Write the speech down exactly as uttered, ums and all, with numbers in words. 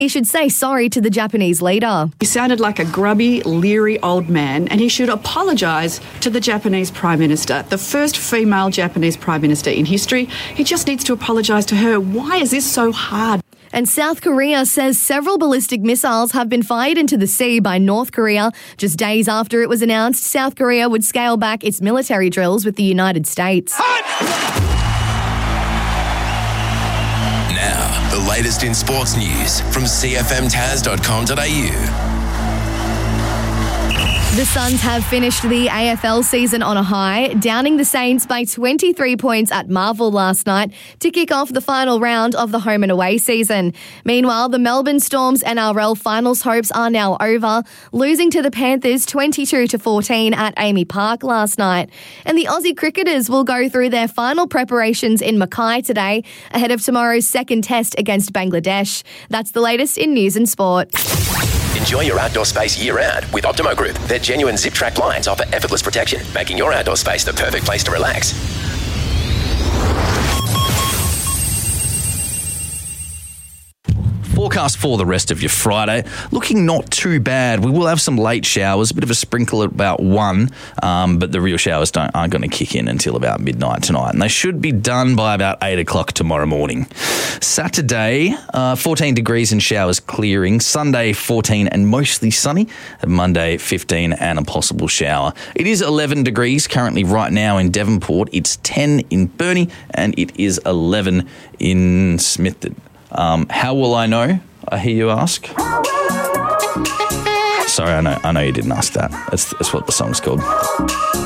He should say sorry to the Japanese leader. He sounded like a grubby, leery old man, and he should apologise to the Japanese Prime Minister, the first female Japanese Prime Minister in history. He just needs to apologise to her. Why is this so hard? And South Korea says several ballistic missiles have been fired into the sea by North Korea just days after it was announced South Korea would scale back its military drills with the United States. Now, the latest in sports news from c f m taz dot com dot a u. The Suns have finished the A F L season on a high, downing the Saints by twenty-three points at Marvel last night to kick off the final round of the home and away season. Meanwhile, the Melbourne Storm's N R L finals hopes are now over, losing to the Panthers twenty-two to fourteen at Amy Park last night. And the Aussie cricketers will go through their final preparations in Mackay today ahead of tomorrow's second test against Bangladesh. That's the latest in news and sport. Enjoy your outdoor space year-round with Optimo Group. Their genuine zip-track blinds offer effortless protection, making your outdoor space the perfect place to relax. Forecast for the rest of your Friday, looking not too bad. We will have some late showers, a bit of a sprinkle at about one, um, but the real showers don't, aren't going to kick in until about midnight tonight, and they should be done by about eight o'clock tomorrow morning. Saturday, uh, fourteen degrees and showers clearing. Sunday, fourteen and mostly sunny. And Monday, fifteen and a possible shower. It is eleven degrees currently right now in Devonport. It's ten in Burnie, and it is eleven in Smithton. Um, how will I know? I hear you ask. Sorry, I know I know you didn't ask that. That's, that's what the song's called.